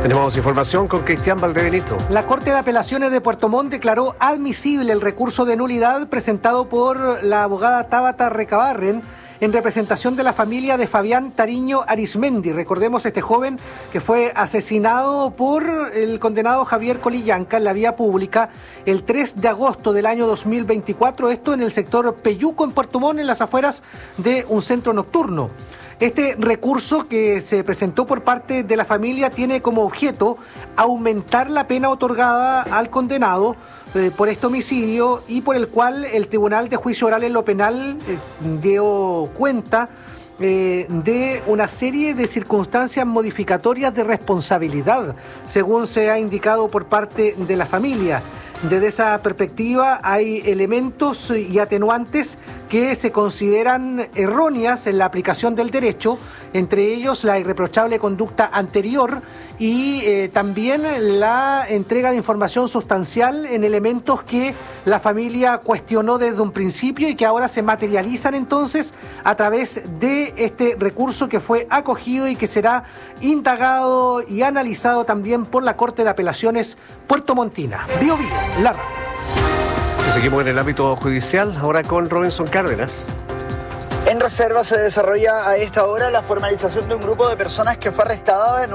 Tenemos información con Cristian Valdebenito. La Corte de Apelaciones de Puerto Montt declaró admisible el recurso de nulidad presentado por la abogada Tabata Recabarren en representación de la familia de Fabián Tariño Arismendi. Recordemos este joven que fue asesinado por el condenado Javier Colillanca en la vía pública el 3 de agosto del año 2024, esto en el sector Peyuco, en Puerto Montt, en las afueras de un centro nocturno. Este recurso que se presentó por parte de la familia tiene como objeto aumentar la pena otorgada al condenado por este homicidio y por el cual el Tribunal de Juicio Oral en lo Penal dio cuenta de una serie de circunstancias modificatorias de responsabilidad, según se ha indicado por parte de la familia. Desde esa perspectiva hay elementos y atenuantes que se consideran erróneas en la aplicación del derecho, entre ellos la irreprochable conducta anterior y también la entrega de información sustancial en elementos que la familia cuestionó desde un principio y que ahora se materializan entonces a través de este recurso que fue acogido y que será indagado y analizado también por la Corte de Apelaciones puertomontina. Bio Bio, la radio. Seguimos en el ámbito judicial, ahora con Robinson Cárdenas. En Reserva se desarrolla a esta hora la formalización de un grupo de personas que fue arrestada en